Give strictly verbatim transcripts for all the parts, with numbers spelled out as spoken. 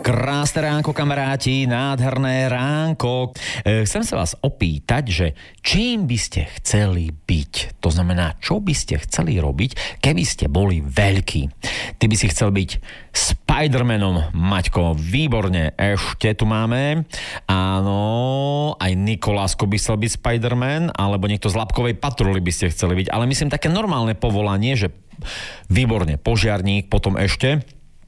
Krásne ránko, kamaráti, nádherné ránko. E, chcem sa vás opýtať, že čím by ste chceli byť? To znamená, čo by ste chceli robiť, keby ste boli veľkí? Ty by si chcel byť Spidermanom, Maťko, výborne, ešte tu máme. Áno, aj Nikolásko by chcel byť Spiderman, alebo niekto z Labkovej patruly by ste chceli byť, ale myslím také normálne povolanie, že výborne, požiarník, potom ešte...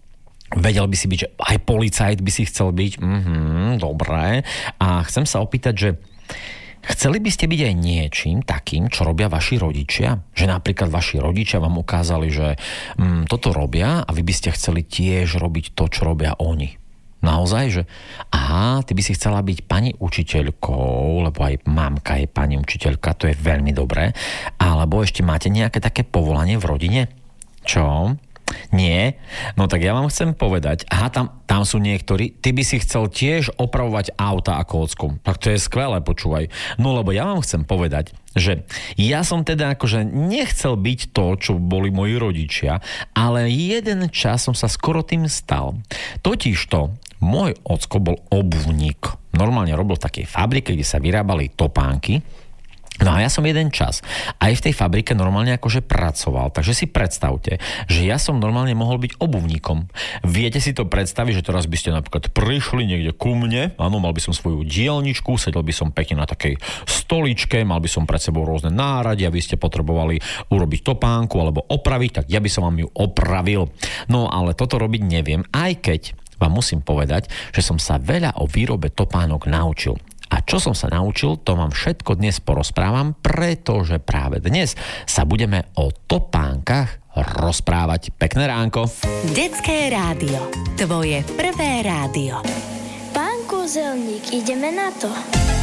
Vedel by si byť, že aj policajt by si chcel byť. Mhm, dobré. A chcem sa opýtať, že chceli by ste byť aj niečím takým, čo robia vaši rodičia? Že napríklad vaši rodičia vám ukázali, že mm, toto robia a vy by ste chceli tiež robiť to, čo robia oni. Naozaj, že aha, ty by si chcela byť pani učiteľkou, lebo aj mamka je pani učiteľka, to je veľmi dobré. Alebo ešte máte nejaké také povolanie v rodine? Čo? Nie? No tak ja vám chcem povedať, aha, tam, tam sú niektorí, ty by si chcel tiež opravovať auta ako ocko. Tak to je skvelé, počúvaj. No lebo ja vám chcem povedať, že ja som teda akože nechcel byť to, čo boli moji rodičia, ale jeden čas som sa skoro tým stal. Totižto, môj ocko bol obuvník. Normálne robil v takej fabrike, kde sa vyrábali topánky. No a ja som jeden čas aj v tej fabrike normálne akože pracoval, takže si predstavte, že ja som normálne mohol byť obuvníkom. Viete si to predstaviť, že teraz by ste napríklad prišli niekde ku mne, áno, mal by som svoju dielničku, sedel by som pekne na takej stoličke, mal by som pred sebou rôzne náradia, vy ste potrebovali urobiť topánku alebo opraviť, tak ja by som vám ju opravil. No ale toto robiť neviem, aj keď vám musím povedať, že som sa veľa o výrobe topánok naučil. A čo som sa naučil, to vám všetko dnes porozprávam, pretože práve dnes sa budeme o topánkach rozprávať. Pekné ránko. Detské rádio. Tvoje prvé rádio. Pán kúzelník, ideme na to.